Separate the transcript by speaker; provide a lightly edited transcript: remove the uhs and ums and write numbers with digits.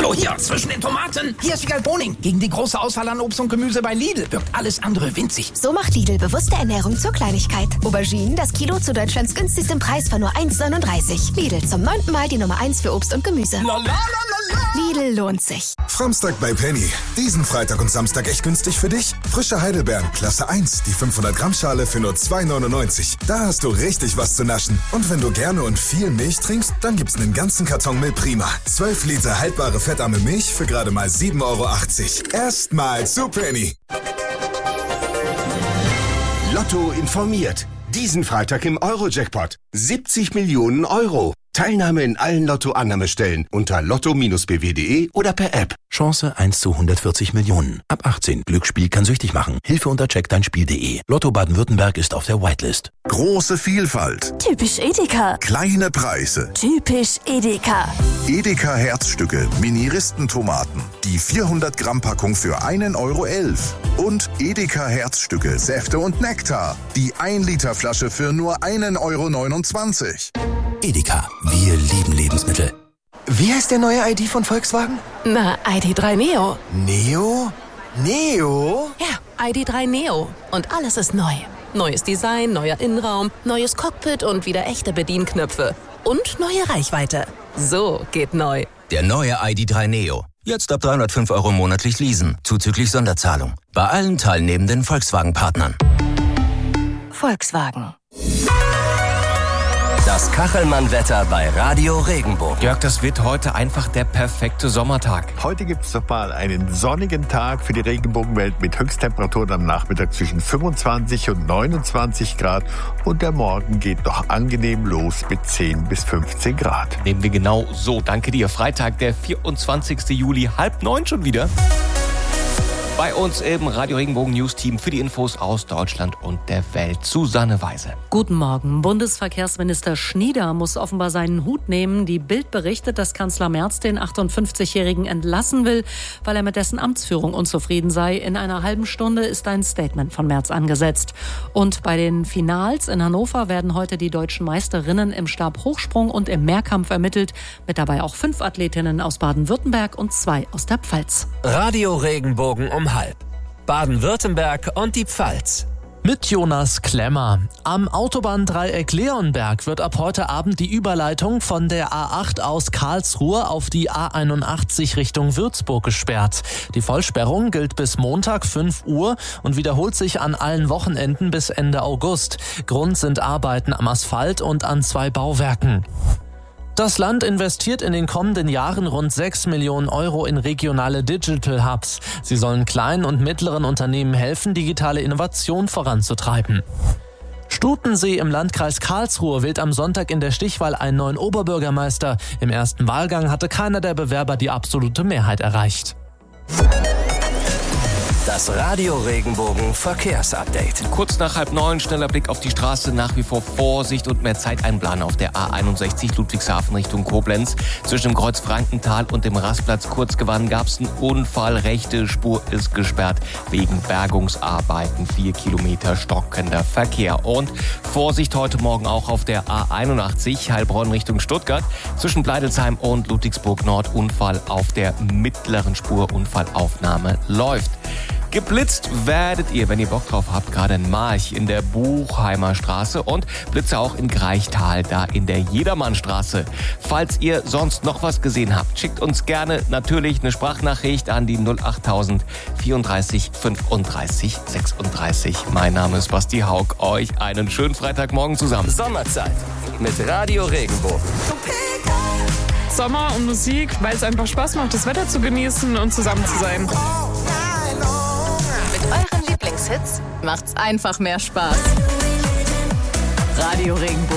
Speaker 1: Hallo, hier, zwischen den Tomaten. Hier ist Wiegald Boning. Gegen die große Auswahl an Obst und Gemüse bei Lidl wirkt alles andere winzig.
Speaker 2: So macht Lidl bewusste Ernährung zur Kleinigkeit. Auberginen, das Kilo zu Deutschlands günstigstem Preis von nur 1,39. Lidl, zum 9. Mal die Nummer 1 für Obst und Gemüse. Lidl lohnt sich.
Speaker 3: Samstag bei Penny. Diesen Freitag und Samstag echt günstig für dich? Frische Heidelbeeren, Klasse 1, die 500 Gramm Schale für nur 2,99. Da hast du richtig was zu naschen. Und wenn du gerne und viel Milch trinkst, dann gibt's einen ganzen Karton Milch Prima. 12 Liter haltbare fettarme Milch für gerade mal 7,80 €. Erstmal zu Penny.
Speaker 4: Lotto informiert. Diesen Freitag im Euro-Jackpot. 70 Millionen Euro. Teilnahme in allen Lotto-Annahmestellen unter lotto-bw.de oder per App.
Speaker 5: Chance 1 zu 140 Millionen. Ab 18. Glücksspiel kann süchtig machen. Hilfe unter checkdeinspiel.de. Lotto Baden-Württemberg ist auf der Whitelist.
Speaker 6: Große Vielfalt.
Speaker 2: Typisch Edeka.
Speaker 6: Kleine Preise.
Speaker 2: Typisch Edeka.
Speaker 6: Edeka Herzstücke, Mini-Ristentomaten. Die 400 Gramm Packung für 1,11 €. Und Edeka Herzstücke, Säfte und Nektar. Die 1 Liter Flasche für nur 1,29 €.
Speaker 5: Edeka. Wir lieben Lebensmittel.
Speaker 7: Wie heißt der neue ID von Volkswagen?
Speaker 8: Na, ID.3 Neo.
Speaker 7: Neo? Neo?
Speaker 8: Ja, ID.3 Neo. Und alles ist neu. Neues Design, neuer Innenraum, neues Cockpit und wieder echte Bedienknöpfe. Und neue Reichweite. So geht neu.
Speaker 9: Der neue ID.3 Neo. Jetzt ab 305 € monatlich leasen, zuzüglich Sonderzahlung. Bei allen teilnehmenden Volkswagen-Partnern.
Speaker 2: Volkswagen.
Speaker 10: Das Kachelmann-Wetter bei Radio Regenbogen.
Speaker 11: Jörg, das wird heute einfach der perfekte Sommertag.
Speaker 12: Heute gibt es nochmal einen sonnigen Tag für die Regenbogenwelt mit Höchsttemperaturen am Nachmittag zwischen 25 und 29 Grad. Und der Morgen geht noch angenehm los mit 10 bis 15 Grad.
Speaker 11: Nehmen wir genau so. Danke dir. Freitag, der 24. Juli, 8:30 schon wieder. Bei uns im Radio Regenbogen News Team für die Infos aus Deutschland und der Welt. Susanne Weise.
Speaker 13: Guten Morgen. Bundesverkehrsminister Schnieder muss offenbar seinen Hut nehmen. Die Bild berichtet, dass Kanzler Merz den 58-Jährigen entlassen will, weil er mit dessen Amtsführung unzufrieden sei. In einer halben Stunde ist ein Statement von Merz angesetzt. Und bei den Finals in Hannover werden heute die deutschen Meisterinnen im Stabhochsprung und im Mehrkampf ermittelt. Mit dabei auch 5 Athletinnen aus Baden-Württemberg und 2 aus der Pfalz.
Speaker 10: Radio Regenbogen um halb. Baden-Württemberg und die Pfalz.
Speaker 14: Mit Jonas Klemmer. Am Autobahndreieck Leonberg wird ab heute Abend die Überleitung von der A8 aus Karlsruhe auf die A81 Richtung Würzburg gesperrt. Die Vollsperrung gilt bis Montag 5 Uhr und wiederholt sich an allen Wochenenden bis Ende August. Grund sind Arbeiten am Asphalt und an 2 Bauwerken. Das Land investiert in den kommenden Jahren rund 6 Millionen € in regionale Digital Hubs. Sie sollen kleinen und mittleren Unternehmen helfen, digitale Innovation voranzutreiben. Stutensee im Landkreis Karlsruhe wählt am Sonntag in der Stichwahl einen neuen Oberbürgermeister. Im ersten Wahlgang hatte keiner der Bewerber die absolute Mehrheit erreicht.
Speaker 10: Das Radio Regenbogen Verkehrsupdate.
Speaker 11: Kurz nach 8:30, schneller Blick auf die Straße. Nach wie vor Vorsicht und mehr Zeit einplanen auf der A61 Ludwigshafen Richtung Koblenz. Zwischen dem Kreuz Frankenthal und dem Rastplatz Kurzgewann gab es einen Unfall. Rechte Spur ist gesperrt wegen Bergungsarbeiten. 4 Kilometer stockender Verkehr. Und Vorsicht heute Morgen auch auf der A81 Heilbronn Richtung Stuttgart. Zwischen Bleidelsheim und Ludwigsburg Nord Unfall auf der mittleren Spur. Unfallaufnahme läuft. Geblitzt werdet ihr, wenn ihr Bock drauf habt, gerade in March in der Buchheimer Straße und Blitze auch in Greichtal, da in der Jedermannstraße. Falls ihr sonst noch was gesehen habt, schickt uns gerne natürlich eine Sprachnachricht an die 08000 34 35 36. Mein Name ist Basti Haug. Euch einen schönen Freitagmorgen zusammen.
Speaker 10: Sommerzeit mit Radio Regenbogen.
Speaker 15: Sommer und Musik, weil es einfach Spaß macht, das Wetter zu genießen und zusammen zu sein.
Speaker 8: Mit euren Lieblingshits macht's einfach mehr Spaß. Radio Regenbogen.